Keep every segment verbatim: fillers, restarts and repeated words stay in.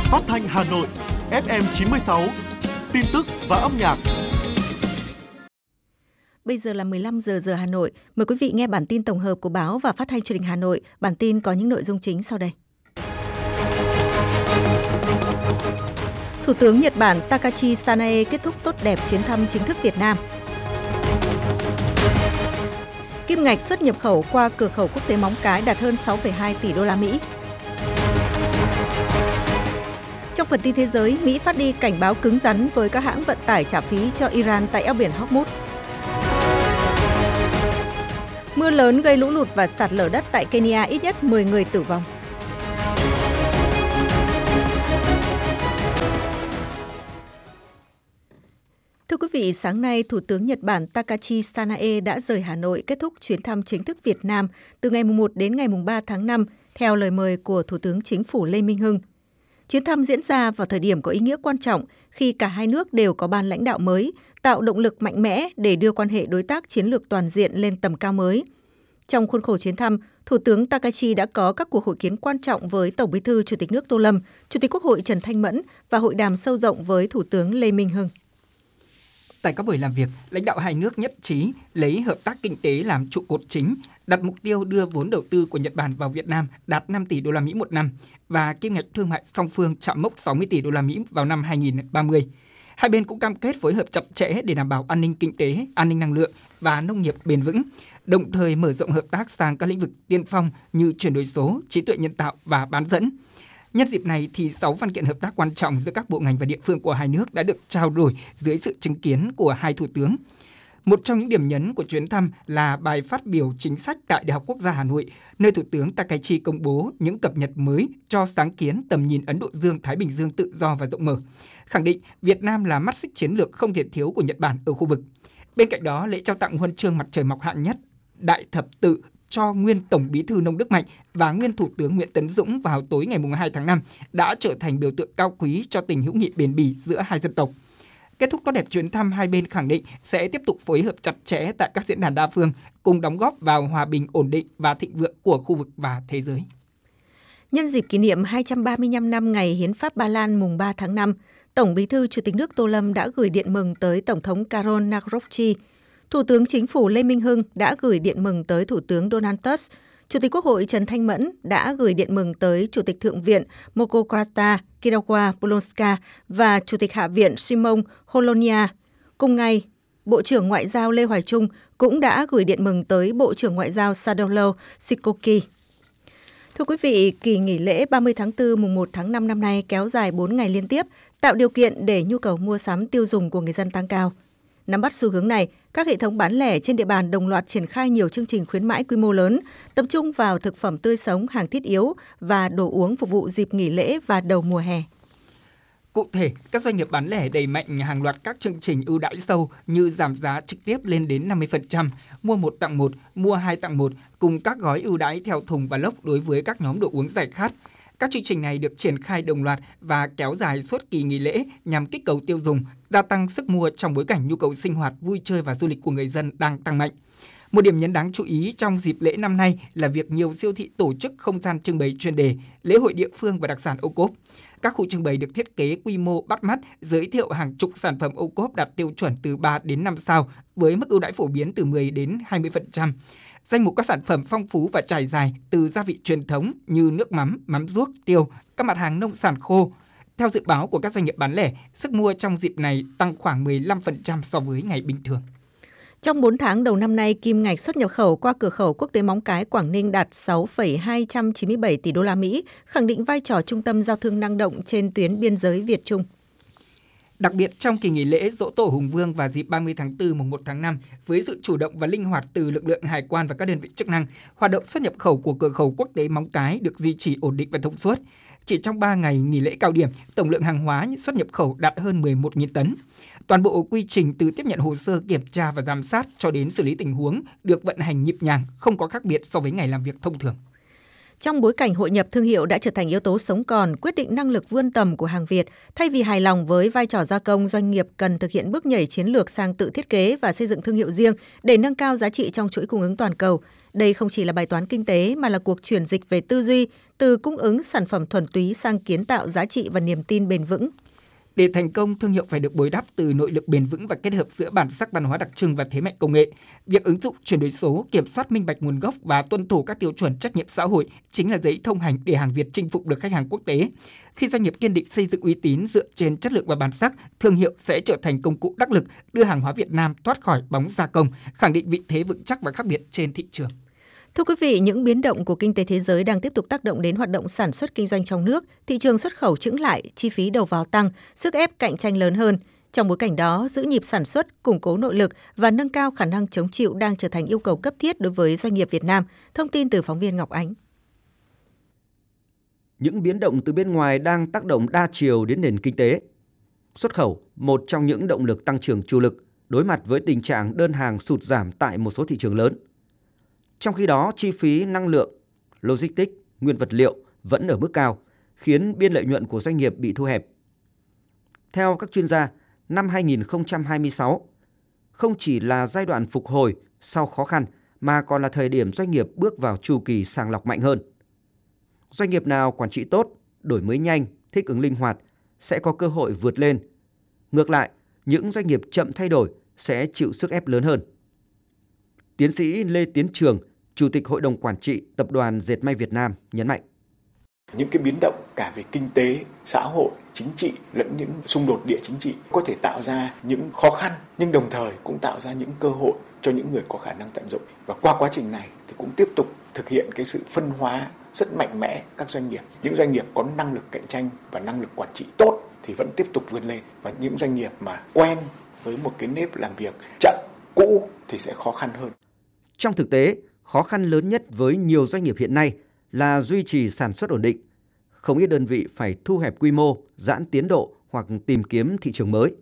Phát thanh Hà Nội ép em chín mươi sáu, tin tức và âm nhạc. Bây giờ là mười lăm giờ giờ Hà Nội. Mời quý vị nghe bản tin tổng hợp của báo và phát thanh truyền hình Hà Nội. Bản tin có những nội dung chính sau đây. Thủ tướng Nhật Bản Takashi Sanae kết thúc tốt đẹp chuyến thăm chính thức Việt Nam. Kim ngạch xuất nhập khẩu qua cửa khẩu quốc tế Móng Cái đạt hơn sáu phẩy hai tỷ đô la Mỹ. Trong phần tin thế giới, Mỹ phát đi cảnh báo cứng rắn với các hãng vận tải trả phí cho Iran tại eo biển Hormuz. Mưa lớn gây lũ lụt và sạt lở đất tại Kenya, ít nhất mười người tử vong. Thưa quý vị, sáng nay, Thủ tướng Nhật Bản Takashi Sanae đã rời Hà Nội kết thúc chuyến thăm chính thức Việt Nam từ ngày mùng một đến ngày mùng ba tháng năm, theo lời mời của Thủ tướng Chính phủ Lê Minh Hưng. Chuyến thăm diễn ra vào thời điểm có ý nghĩa quan trọng khi cả hai nước đều có ban lãnh đạo mới, tạo động lực mạnh mẽ để đưa quan hệ đối tác chiến lược toàn diện lên tầm cao mới. Trong khuôn khổ chuyến thăm, Thủ tướng Takashi đã có các cuộc hội kiến quan trọng với Tổng Bí thư Chủ tịch nước Tô Lâm, Chủ tịch Quốc hội Trần Thanh Mẫn và hội đàm sâu rộng với Thủ tướng Lê Minh Hưng. Tại các buổi làm việc, lãnh đạo hai nước nhất trí lấy hợp tác kinh tế làm trụ cột chính, đặt mục tiêu đưa vốn đầu tư của Nhật Bản vào Việt Nam đạt năm tỷ đô la Mỹ một năm và kim ngạch thương mại song phương chạm mốc sáu mươi tỷ đô la Mỹ vào năm hai nghìn không trăm ba mươi. Hai bên cũng cam kết phối hợp chặt chẽ để đảm bảo an ninh kinh tế, an ninh năng lượng và nông nghiệp bền vững, đồng thời mở rộng hợp tác sang các lĩnh vực tiên phong như chuyển đổi số, trí tuệ nhân tạo và bán dẫn. Nhân dịp này thì sáu văn kiện hợp tác quan trọng giữa các bộ ngành và địa phương của hai nước đã được trao đổi dưới sự chứng kiến của hai thủ tướng. Một trong những điểm nhấn của chuyến thăm là bài phát biểu chính sách tại Đại học Quốc gia Hà Nội, nơi Thủ tướng Takashi công bố những cập nhật mới cho sáng kiến tầm nhìn Ấn Độ Dương-Thái Bình Dương tự do và rộng mở, khẳng định Việt Nam là mắt xích chiến lược không thể thiếu của Nhật Bản ở khu vực. Bên cạnh đó, lễ trao tặng huân chương mặt trời mọc hạng nhất, Đại thập tự cho nguyên Tổng Bí thư Nông Đức Mạnh và nguyên Thủ tướng Nguyễn Tấn Dũng vào tối ngày hai tháng năm đã trở thành biểu tượng cao quý cho tình hữu nghị bền bỉ giữa hai dân tộc. Kết thúc tốt đẹp chuyến thăm, hai bên khẳng định sẽ tiếp tục phối hợp chặt chẽ tại các diễn đàn đa phương, cùng đóng góp vào hòa bình, ổn định và thịnh vượng của khu vực và thế giới. Nhân dịp kỷ niệm hai trăm ba mươi lăm năm ngày Hiến pháp Ba Lan mùng ba tháng năm, Tổng Bí thư Chủ tịch nước Tô Lâm đã gửi điện mừng tới Tổng thống Karol Navrocki. Thủ tướng Chính phủ Lê Minh Hưng đã gửi điện mừng tới Thủ tướng Donald Tusk. Chủ tịch Quốc hội Trần Thanh Mẫn đã gửi điện mừng tới Chủ tịch Thượng viện Mokokrata Kidawa-Polonska và Chủ tịch Hạ viện Simon Holonia. Cùng ngày, Bộ trưởng Ngoại giao Lê Hoài Trung cũng đã gửi điện mừng tới Bộ trưởng Ngoại giao Sadolo Sikoki. Thưa quý vị, kỳ nghỉ lễ ba mươi tháng tư mùng một tháng năm năm nay kéo dài bốn ngày liên tiếp, tạo điều kiện để nhu cầu mua sắm tiêu dùng của người dân tăng cao. Nắm bắt xu hướng này, các hệ thống bán lẻ trên địa bàn đồng loạt triển khai nhiều chương trình khuyến mãi quy mô lớn, tập trung vào thực phẩm tươi sống, hàng thiết yếu và đồ uống phục vụ dịp nghỉ lễ và đầu mùa hè. Cụ thể, các doanh nghiệp bán lẻ đẩy mạnh hàng loạt các chương trình ưu đãi sâu như giảm giá trực tiếp lên đến năm mươi phần trăm, mua một tặng một, mua hai tặng một, cùng các gói ưu đãi theo thùng và lốc đối với các nhóm đồ uống giải khát. Các chương trình này được triển khai đồng loạt và kéo dài suốt kỳ nghỉ lễ nhằm kích cầu tiêu dùng, gia tăng sức mua trong bối cảnh nhu cầu sinh hoạt, vui chơi và du lịch của người dân đang tăng mạnh. Một điểm nhấn đáng chú ý trong dịp lễ năm nay là việc nhiều siêu thị tổ chức không gian trưng bày chuyên đề, lễ hội địa phương và đặc sản ô cốp. Các khu trưng bày được thiết kế quy mô bắt mắt, giới thiệu hàng chục sản phẩm ô cốp đạt tiêu chuẩn từ ba đến năm sao với mức ưu đãi phổ biến từ mười đến hai mươi phần trăm. Danh mục các sản phẩm phong phú và trải dài từ gia vị truyền thống như nước mắm, mắm ruốc, tiêu, các mặt hàng nông sản khô. Theo dự báo của các doanh nghiệp bán lẻ, sức mua trong dịp này tăng khoảng mười lăm phần trăm so với ngày bình thường. Trong bốn tháng đầu năm nay, kim ngạch xuất nhập khẩu qua cửa khẩu quốc tế Móng Cái, Quảng Ninh đạt sáu phẩy hai trăm chín mươi bảy tỷ đô la Mỹ, khẳng định vai trò trung tâm giao thương năng động trên tuyến biên giới Việt Trung. Đặc biệt trong kỳ nghỉ lễ Giỗ Tổ Hùng Vương và dịp ba mươi tháng tư mùng một tháng năm, với sự chủ động và linh hoạt từ lực lượng hải quan và các đơn vị chức năng, hoạt động xuất nhập khẩu của cửa khẩu quốc tế Móng Cái được duy trì ổn định và thông suốt. Chỉ trong ba ngày nghỉ lễ cao điểm, tổng lượng hàng hóa xuất nhập khẩu đạt hơn mười một nghìn tấn. Toàn bộ quy trình từ tiếp nhận hồ sơ, kiểm tra và giám sát cho đến xử lý tình huống được vận hành nhịp nhàng, không có khác biệt so với ngày làm việc thông thường. Trong bối cảnh hội nhập, thương hiệu đã trở thành yếu tố sống còn, quyết định năng lực vươn tầm của hàng Việt. Thay vì hài lòng với vai trò gia công, doanh nghiệp cần thực hiện bước nhảy chiến lược sang tự thiết kế và xây dựng thương hiệu riêng để nâng cao giá trị trong chuỗi cung ứng toàn cầu. Đây không chỉ là bài toán kinh tế mà là cuộc chuyển dịch về tư duy, từ cung ứng sản phẩm thuần túy sang kiến tạo giá trị và niềm tin bền vững. Để thành công, thương hiệu phải được bồi đắp từ nội lực bền vững và kết hợp giữa bản sắc văn hóa đặc trưng và thế mạnh công nghệ. Việc ứng dụng chuyển đổi số, kiểm soát minh bạch nguồn gốc và tuân thủ các tiêu chuẩn trách nhiệm xã hội chính là giấy thông hành để hàng Việt chinh phục được khách hàng quốc tế. Khi doanh nghiệp kiên định xây dựng uy tín dựa trên chất lượng và bản sắc, thương hiệu sẽ trở thành công cụ đắc lực đưa hàng hóa Việt Nam thoát khỏi bóng gia công, khẳng định vị thế vững chắc và khác biệt trên thị trường. Thưa quý vị, những biến động của kinh tế thế giới đang tiếp tục tác động đến hoạt động sản xuất kinh doanh trong nước, thị trường xuất khẩu chững lại, chi phí đầu vào tăng, sức ép cạnh tranh lớn hơn. Trong bối cảnh đó, giữ nhịp sản xuất, củng cố nội lực và nâng cao khả năng chống chịu đang trở thành yêu cầu cấp thiết đối với doanh nghiệp Việt Nam. Thông tin từ phóng viên Ngọc Ánh. Những biến động từ bên ngoài đang tác động đa chiều đến nền kinh tế. Xuất khẩu, một trong những động lực tăng trưởng chủ lực, đối mặt với tình trạng đơn hàng sụt giảm tại một số thị trường lớn. Trong khi đó, chi phí năng lượng, logistics, nguyên vật liệu vẫn ở mức cao, khiến biên lợi nhuận của doanh nghiệp bị thu hẹp. Theo các chuyên gia, năm hai nghìn không trăm hai mươi sáu không chỉ là giai đoạn phục hồi sau khó khăn mà còn là thời điểm doanh nghiệp bước vào chu kỳ sàng lọc mạnh hơn. Doanh nghiệp nào quản trị tốt, đổi mới nhanh, thích ứng linh hoạt sẽ có cơ hội vượt lên. Ngược lại, những doanh nghiệp chậm thay đổi sẽ chịu sức ép lớn hơn. Tiến sĩ Lê Tiến Trường, Chủ tịch Hội đồng Quản trị Tập đoàn Dệt may Việt Nam nhấn mạnh. Những cái biến động cả về kinh tế, xã hội, chính trị lẫn những xung đột địa chính trị có thể tạo ra những khó khăn nhưng đồng thời cũng tạo ra những cơ hội cho những người có khả năng tận dụng. Và qua quá trình này thì cũng tiếp tục thực hiện cái sự phân hóa rất mạnh mẽ các doanh nghiệp. Những doanh nghiệp có năng lực cạnh tranh và năng lực quản trị tốt thì vẫn tiếp tục vươn lên. Và những doanh nghiệp mà quen với một cái nếp làm việc chậm, cũ thì sẽ khó khăn hơn. Trong thực tế, khó khăn lớn nhất với nhiều doanh nghiệp hiện nay là duy trì sản xuất ổn định. Không ít đơn vị phải thu hẹp quy mô, giãn tiến độ hoặc tìm kiếm thị trường mới.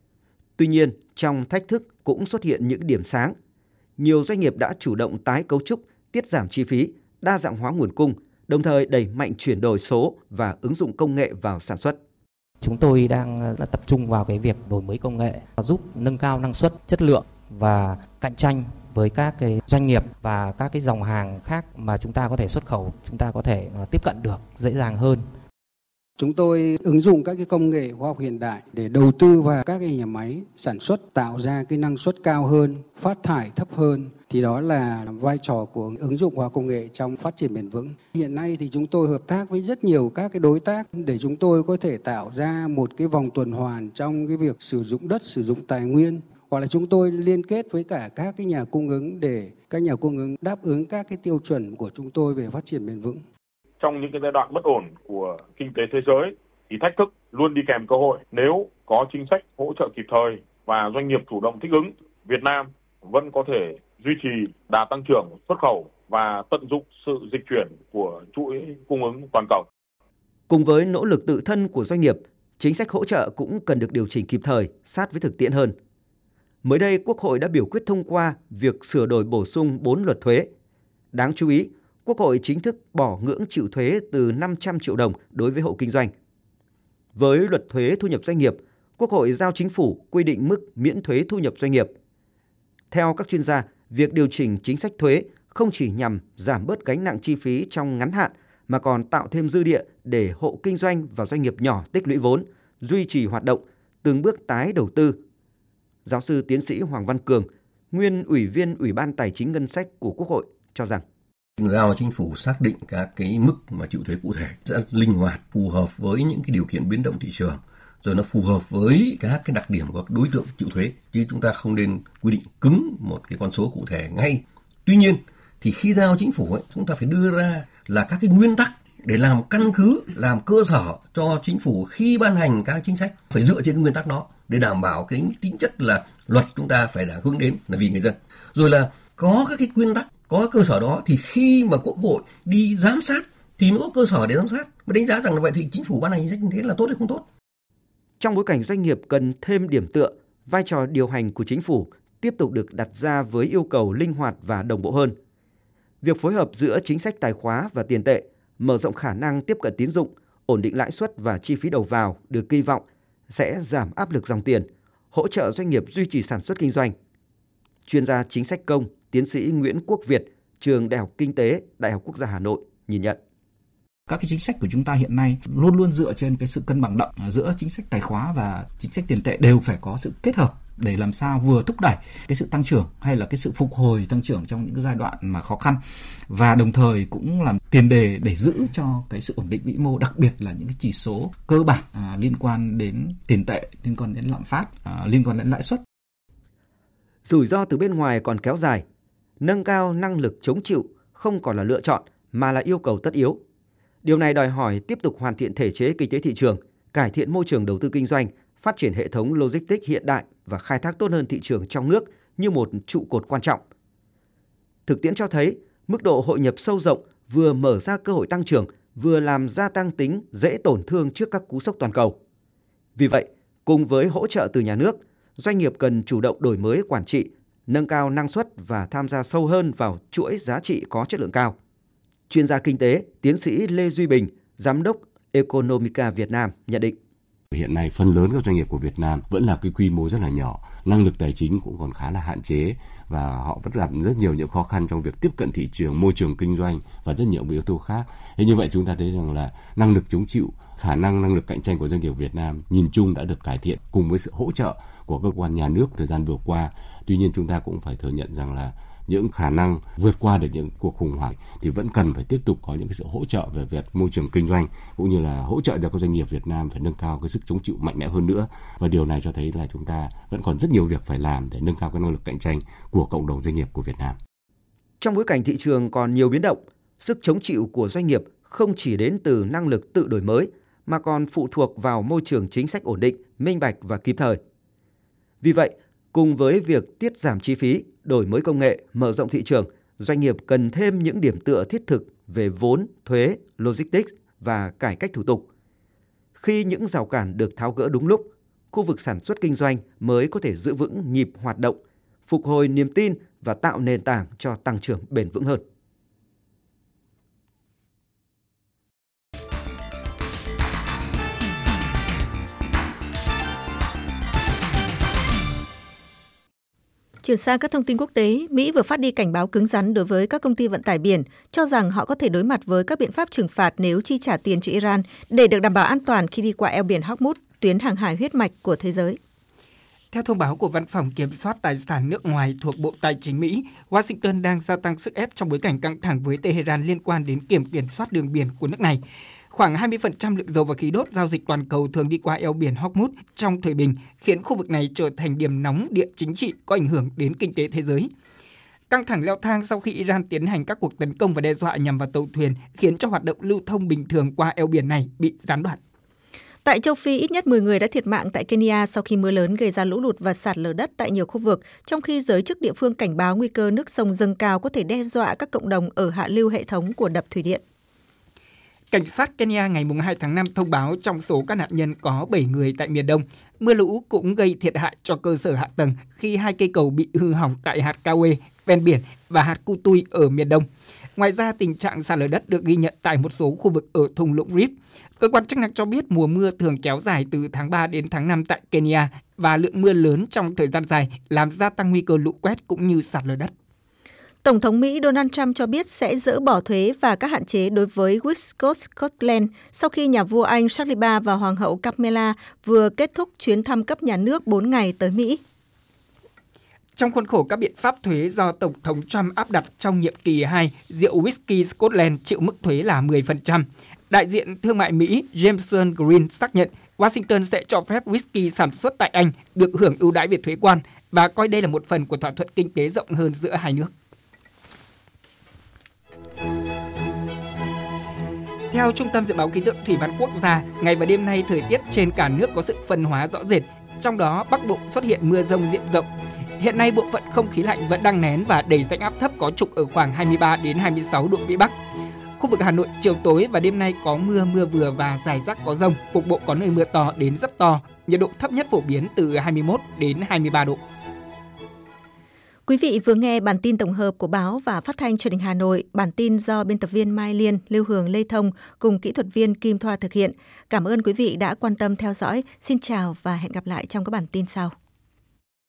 Tuy nhiên, trong thách thức cũng xuất hiện những điểm sáng. Nhiều doanh nghiệp đã chủ động tái cấu trúc, tiết giảm chi phí, đa dạng hóa nguồn cung, đồng thời đẩy mạnh chuyển đổi số và ứng dụng công nghệ vào sản xuất. Chúng tôi đang tập trung vào cái việc đổi mới công nghệ, giúp nâng cao năng suất, chất lượng và cạnh tranh với các cái doanh nghiệp và các cái dòng hàng khác mà chúng ta có thể xuất khẩu, chúng ta có thể tiếp cận được dễ dàng hơn. Chúng tôi ứng dụng các cái công nghệ khoa học hiện đại để đầu tư vào các cái nhà máy sản xuất, tạo ra cái năng suất cao hơn, phát thải thấp hơn. Thì đó là vai trò của ứng dụng khoa học công nghệ trong phát triển bền vững. Hiện nay thì chúng tôi hợp tác với rất nhiều các cái đối tác để chúng tôi có thể tạo ra một cái vòng tuần hoàn trong cái việc sử dụng đất, sử dụng tài nguyên. Hoặc là chúng tôi liên kết với cả các cái nhà cung ứng để các nhà cung ứng đáp ứng các cái tiêu chuẩn của chúng tôi về phát triển bền vững. Trong những cái giai đoạn bất ổn của kinh tế thế giới thì thách thức luôn đi kèm cơ hội. Nếu có chính sách hỗ trợ kịp thời và doanh nghiệp chủ động thích ứng, Việt Nam vẫn có thể duy trì đà tăng trưởng xuất khẩu và tận dụng sự dịch chuyển của chuỗi cung ứng toàn cầu. Cùng với nỗ lực tự thân của doanh nghiệp, chính sách hỗ trợ cũng cần được điều chỉnh kịp thời, sát với thực tiễn hơn. Mới đây, Quốc hội đã biểu quyết thông qua việc sửa đổi bổ sung bốn luật thuế. Đáng chú ý, Quốc hội chính thức bỏ ngưỡng chịu thuế từ năm trăm triệu đồng đối với hộ kinh doanh. Với luật thuế thu nhập doanh nghiệp, Quốc hội giao Chính phủ quy định mức miễn thuế thu nhập doanh nghiệp. Theo các chuyên gia, việc điều chỉnh chính sách thuế không chỉ nhằm giảm bớt gánh nặng chi phí trong ngắn hạn mà còn tạo thêm dư địa để hộ kinh doanh và doanh nghiệp nhỏ tích lũy vốn, duy trì hoạt động, từng bước tái đầu tư. Giáo sư tiến sĩ Hoàng Văn Cường, nguyên Ủy viên Ủy ban Tài chính Ngân sách của Quốc hội cho rằng giao Chính phủ xác định các cái mức mà chịu thuế cụ thể sẽ linh hoạt, phù hợp với những cái điều kiện biến động thị trường, rồi nó phù hợp với các cái đặc điểm của các đối tượng chịu thuế, chứ chúng ta không nên quy định cứng một cái con số cụ thể ngay. Tuy nhiên thì khi giao Chính phủ ấy, chúng ta phải đưa ra là các cái nguyên tắc để làm căn cứ, làm cơ sở cho Chính phủ khi ban hành các chính sách phải dựa trên cái nguyên tắc đó để đảm bảo cái tính chất là luật chúng ta phải đã hướng đến là vì người dân. Rồi là có các cái nguyên tắc, có cơ sở đó thì khi mà Quốc hội đi giám sát thì mới có cơ sở để giám sát, mới đánh giá rằng là vậy thì Chính phủ ban hành chính sách như thế là tốt hay không tốt. Trong bối cảnh doanh nghiệp cần thêm điểm tựa, vai trò điều hành của Chính phủ tiếp tục được đặt ra với yêu cầu linh hoạt và đồng bộ hơn. Việc phối hợp giữa chính sách tài khóa và tiền tệ, mở rộng khả năng tiếp cận tín dụng, ổn định lãi suất và chi phí đầu vào được kỳ vọng sẽ giảm áp lực dòng tiền, hỗ trợ doanh nghiệp duy trì sản xuất kinh doanh. Chuyên gia chính sách công, tiến sĩ Nguyễn Quốc Việt, trường Đại học Kinh tế, Đại học Quốc gia Hà Nội nhìn nhận. Các cái chính sách của chúng ta hiện nay luôn luôn dựa trên cái sự cân bằng động giữa chính sách tài khóa và chính sách tiền tệ, đều phải có sự kết hợp để làm sao vừa thúc đẩy cái sự tăng trưởng hay là cái sự phục hồi tăng trưởng trong những cái giai đoạn mà khó khăn, và đồng thời cũng làm tiền đề để giữ cho cái sự ổn định vĩ mô, đặc biệt là những cái chỉ số cơ bản à, liên quan đến tiền tệ, liên quan đến lạm phát, à, liên quan đến lãi suất. Rủi ro từ bên ngoài còn kéo dài, nâng cao năng lực chống chịu không còn là lựa chọn mà là yêu cầu tất yếu. Điều này đòi hỏi tiếp tục hoàn thiện thể chế kinh tế thị trường, cải thiện môi trường đầu tư kinh doanh, phát triển hệ thống logistics hiện đại và khai thác tốt hơn thị trường trong nước như một trụ cột quan trọng. Thực tiễn cho thấy, mức độ hội nhập sâu rộng vừa mở ra cơ hội tăng trưởng, vừa làm gia tăng tính dễ tổn thương trước các cú sốc toàn cầu. Vì vậy, cùng với hỗ trợ từ nhà nước, doanh nghiệp cần chủ động đổi mới quản trị, nâng cao năng suất và tham gia sâu hơn vào chuỗi giá trị có chất lượng cao. Chuyên gia kinh tế, tiến sĩ Lê Duy Bình, giám đốc Economica Việt Nam nhận định. Hiện nay phần lớn các doanh nghiệp của Việt Nam vẫn là cái quy mô rất là nhỏ, năng lực tài chính cũng còn khá là hạn chế và họ vẫn gặp rất nhiều những khó khăn trong việc tiếp cận thị trường, môi trường kinh doanh và rất nhiều yếu tố khác. Thế như vậy chúng ta thấy rằng là năng lực chống chịu, khả năng năng lực cạnh tranh của doanh nghiệp Việt Nam nhìn chung đã được cải thiện cùng với sự hỗ trợ của cơ quan nhà nước thời gian vừa qua. Tuy nhiên chúng ta cũng phải thừa nhận rằng là những khả năng vượt qua được những cuộc khủng hoảng thì vẫn cần phải tiếp tục có những cái sự hỗ trợ về việc môi trường kinh doanh, cũng như là hỗ trợ cho các doanh nghiệp Việt Nam phải nâng cao cái sức chống chịu mạnh mẽ hơn nữa. Và điều này cho thấy là chúng ta vẫn còn rất nhiều việc phải làm để nâng cao cái năng lực cạnh tranh của cộng đồng doanh nghiệp của Việt Nam. Trong bối cảnh thị trường còn nhiều biến động, sức chống chịu của doanh nghiệp không chỉ đến từ năng lực tự đổi mới mà còn phụ thuộc vào môi trường chính sách ổn định, minh bạch và kịp thời. Vì vậy, cùng với việc tiết giảm chi phí, đổi mới công nghệ, mở rộng thị trường, doanh nghiệp cần thêm những điểm tựa thiết thực về vốn, thuế, logistics và cải cách thủ tục. Khi những rào cản được tháo gỡ đúng lúc, khu vực sản xuất kinh doanh mới có thể giữ vững nhịp hoạt động, phục hồi niềm tin và tạo nền tảng cho tăng trưởng bền vững hơn. Chuyển sang các thông tin quốc tế, Mỹ vừa phát đi cảnh báo cứng rắn đối với các công ty vận tải biển, cho rằng họ có thể đối mặt với các biện pháp trừng phạt nếu chi trả tiền cho Iran để được đảm bảo an toàn khi đi qua eo biển Hormuz, tuyến hàng hải huyết mạch của thế giới. Theo thông báo của Văn phòng Kiểm soát Tài sản nước ngoài thuộc Bộ Tài chính Mỹ, Washington đang gia tăng sức ép trong bối cảnh căng thẳng với Tehran liên quan đến kiểm kiểm soát đường biển của nước này. Khoảng hai mươi phần trăm lượng dầu và khí đốt giao dịch toàn cầu thường đi qua eo biển Hormuz trong thời bình, khiến khu vực này trở thành điểm nóng địa chính trị có ảnh hưởng đến kinh tế thế giới. Căng thẳng leo thang sau khi Iran tiến hành các cuộc tấn công và đe dọa nhằm vào tàu thuyền, khiến cho hoạt động lưu thông bình thường qua eo biển này bị gián đoạn. Tại châu Phi, ít nhất mười người đã thiệt mạng tại Kenya sau khi mưa lớn gây ra lũ lụt và sạt lở đất tại nhiều khu vực, trong khi giới chức địa phương cảnh báo nguy cơ nước sông dâng cao có thể đe dọa các cộng đồng ở hạ lưu hệ thống của đập thủy điện. Cảnh sát Kenya ngày hai tháng năm thông báo trong số các nạn nhân có bảy người tại miền Đông. Mưa lũ cũng gây thiệt hại cho cơ sở hạ tầng khi hai cây cầu bị hư hỏng tại hạt Kawe, ven biển và hạt Kutui ở miền Đông. Ngoài ra, tình trạng sạt lở đất được ghi nhận tại một số khu vực ở thung lũng Rift. Cơ quan chức năng cho biết mùa mưa thường kéo dài từ tháng ba đến tháng năm tại Kenya và lượng mưa lớn trong thời gian dài làm gia tăng nguy cơ lũ quét cũng như sạt lở đất. Tổng thống Mỹ Donald Trump cho biết sẽ dỡ bỏ thuế và các hạn chế đối với Westcott Scotland sau khi nhà vua Anh Charles đệ nhị và Hoàng hậu Camilla vừa kết thúc chuyến thăm cấp nhà nước bốn ngày tới Mỹ. Trong khuôn khổ các biện pháp thuế do Tổng thống Trump áp đặt trong nhiệm kỳ hai, rượu whisky Scotland chịu mức thuế là mười phần trăm. Đại diện thương mại Mỹ Jameson Green xác nhận Washington sẽ cho phép whisky sản xuất tại Anh được hưởng ưu đãi về thuế quan và coi đây là một phần của thỏa thuận kinh tế rộng hơn giữa hai nước. Theo Trung tâm Dự báo Khí tượng Thủy văn Quốc gia, ngày và đêm nay thời tiết trên cả nước có sự phân hóa rõ rệt, trong đó Bắc Bộ xuất hiện mưa rông diện rộng. Hiện nay bộ phận không khí lạnh vẫn đang nén và đẩy rãnh áp thấp có trục ở khoảng hai mươi ba đến hai mươi sáu độ vĩ Bắc. Khu vực Hà Nội chiều tối và đêm nay có mưa, mưa vừa và rải rác có dông, cục bộ có nơi mưa to đến rất to, nhiệt độ thấp nhất phổ biến từ hai mươi mốt đến hai mươi ba độ. Quý vị vừa nghe bản tin tổng hợp của báo và phát thanh truyền hình Hà Nội. Bản tin do biên tập viên Mai Liên, Lưu Hường, Lê Thông cùng kỹ thuật viên Kim Thoa thực hiện. Cảm ơn quý vị đã quan tâm theo dõi. Xin chào và hẹn gặp lại trong các bản tin sau.